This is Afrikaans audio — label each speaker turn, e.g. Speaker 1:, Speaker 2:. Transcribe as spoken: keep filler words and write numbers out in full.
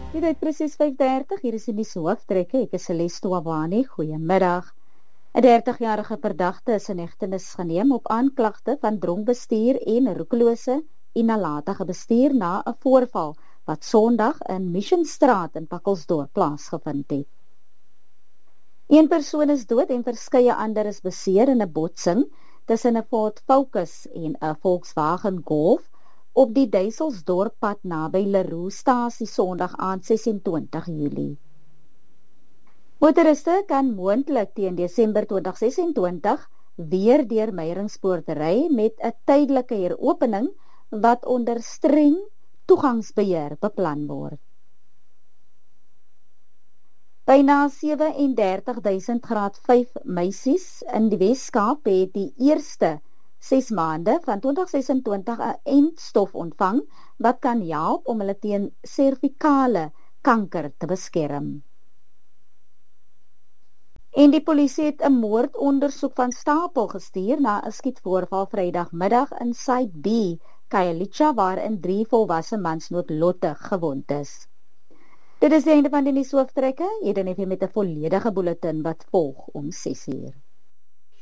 Speaker 1: Dit is presies vyf dertig, hier is in die hooftrekke, ek is Celeste Wabani, goeiemiddag. 'n dertigjarige verdagte is in hegtenis geneem op aanklagte van dronk bestuur en roekelose inhalatige bestuur na 'n voorval wat Sondag in Missionstraat in Pakkelsdorp plaasgevind het. Een persoon is dood en verskeie ander is beseer in 'n botsing tussen 'n Ford Focus en 'n Volkswagen Golf op die Duiselsdorppad naby Leroe-stasie Sondag aand ses en twintig Julie. Motoriste kan moontlik teen Desember twintig ses en twintig weer deur Meyringspoort ry met 'n tydelike heropening wat onder streng toegangsbeheer beplan word. Byna sewe en dertig duisend graad vyf meisies in die Weskaap het die eerste ses maande van twintig ses en twintig 'n entstof ontvang wat kan help om hulle teen servikale kanker te beskerm. En die polisie het 'n moordondersoek van stapel gestuur na 'n skietvoorval Vrydagmiddag in Site B, Khayelitsha, waarin drie volwasse mans noodlottig gewond is. Dit is die einde van die nuushooftrekke. Hier dan het jy met 'n volledige bulletin wat volg om ses uur.